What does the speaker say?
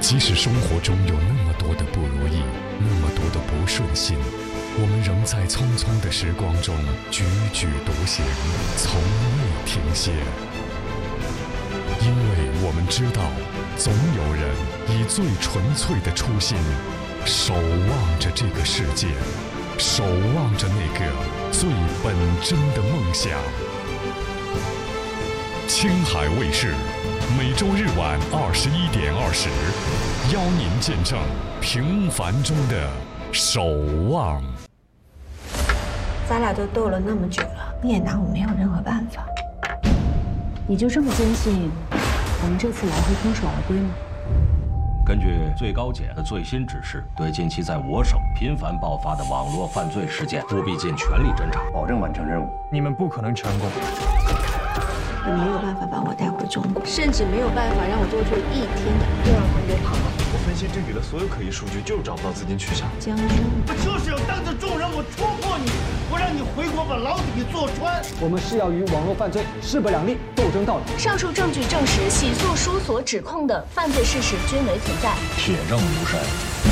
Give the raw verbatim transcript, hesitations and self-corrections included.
即使生活中有那么多的不如意，那么多的不顺心，我们仍在匆匆的时光中踽踽独行，从未停歇。因为我们知道，总有人以最纯粹的初心，守望着这个世界，守望着那个最本真的梦想。青海卫视，每周日晚二十一点二十，邀您见证平凡中的守望。 咱俩都斗了那么久了，你也拿我没有任何办法。 你就这么坚信我们这次来会空手而归吗？ 根据最高检的最新指示，对近期在我省频繁爆发的网络犯罪事件，务必尽全力侦查，保证完成任务。 你们不可能成功。 你没有办法把我带回中国， 甚至没有办法让我多住一天的就让他约跑了。 我分析这里的所有可疑数据，就是找不到资金去向。 江兄， 我就是要当着众人我戳破你，我让你回国把老底给坐穿。 我们是要与网络犯罪势不两立，斗争到底。 上述证据证实，洗漱书所指控的犯罪事实均为存在。 铁证如山。